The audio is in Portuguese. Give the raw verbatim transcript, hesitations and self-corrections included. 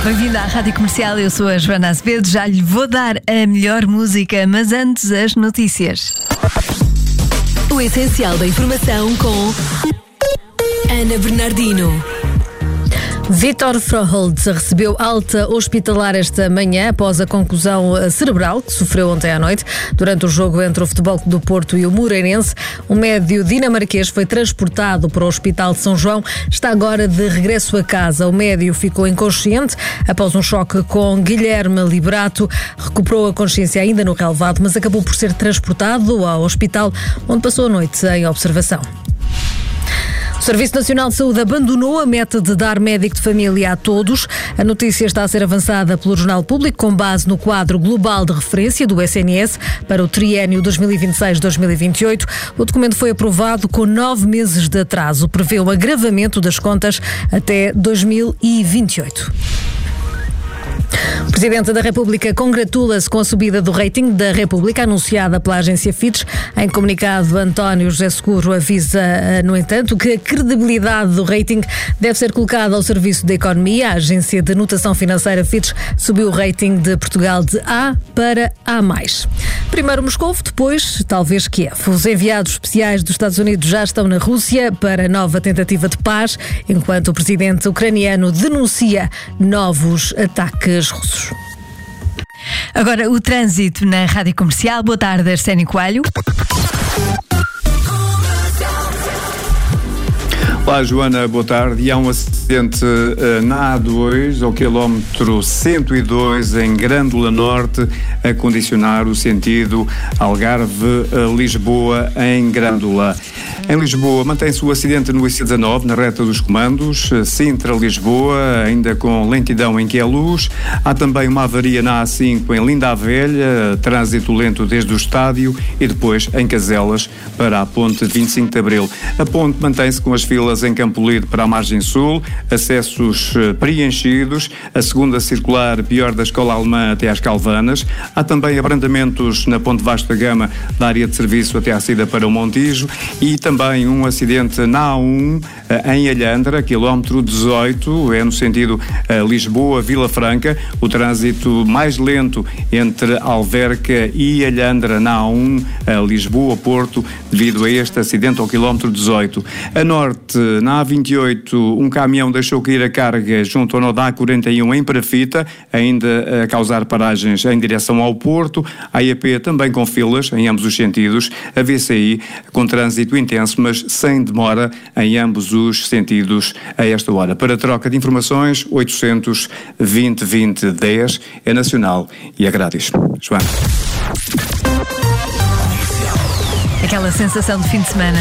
Bem-vindo à Rádio Comercial, eu sou a Joana Azevedo, já lhe vou dar a melhor música, mas antes as notícias. O essencial da informação com Ana Bernardino. Vítor Froholt recebeu alta hospitalar esta manhã após a contusão cerebral que sofreu ontem à noite durante o jogo entre o Futebol Clube do Porto e o Moreirense. O médio dinamarquês foi transportado para o Hospital de São João, está agora de regresso a casa. O médio ficou inconsciente após um choque com Guilherme Liberato, recuperou a consciência ainda no relevado, mas acabou por ser transportado ao hospital, onde passou a noite em observação. O Serviço Nacional de Saúde abandonou a meta de dar médico de família a todos. A notícia está a ser avançada pelo Jornal Público com base no quadro global de referência do S N S para o triênio dois mil e vinte e seis a dois mil e vinte e oito. O documento foi aprovado com nove meses de atraso. Prevê o agravamento das contas até dois mil e vinte e oito. O Presidente da República congratula-se com a subida do rating da República anunciada pela agência Fitch. Em comunicado, António José Seguro avisa, no entanto, que a credibilidade do rating deve ser colocada ao serviço da economia. A agência de notação financeira Fitch subiu o rating de Portugal de A para A mais. Primeiro Moscou, depois talvez Kiev. Os enviados especiais dos Estados Unidos já estão na Rússia para nova tentativa de paz, enquanto o presidente ucraniano denuncia novos ataques russos. Agora o trânsito na Rádio Comercial. Boa tarde, Arsénio Coelho. Olá, Joana, boa tarde. E há um acidente uh, na A dois, ao quilómetro cento e dois, em Grândola Norte, a condicionar o sentido Algarve-Lisboa, em Grândola. Em Lisboa, mantém-se o acidente no I C dezanove, na reta dos comandos, Sintra-Lisboa, ainda com lentidão em Queluz. Há também uma avaria na A cinco, em Linda a Velha, trânsito lento desde o estádio, e depois em Caselas, para a ponte vinte e cinco de Abril. A ponte mantém-se com as filas em Campolide para a margem sul, acessos preenchidos, a segunda circular pior da Escola Alemã até às Calvanas. Há também abrandamentos na ponte Vasco da Gama, da área de serviço até à saída para o Montijo, e também um acidente na A um, em Alhandra, quilómetro dezoito, é no sentido Lisboa-Vila Franca, o trânsito mais lento entre Alverca e Alhandra na A um, Lisboa-Porto, devido a este acidente ao quilómetro dezoito. A norte, na A vinte e oito, um caminhão deixou cair a carga junto ao nó da A quarenta e um em Perafita, ainda a causar paragens em direção ao Porto. A I A P também com filas em ambos os sentidos. A V C I com trânsito intenso, mas sem demora em ambos os sentidos a esta hora. Para troca de informações, oitocentos, vinte, vinte, dez, é nacional e é grátis. Joana. Aquela sensação de fim de semana.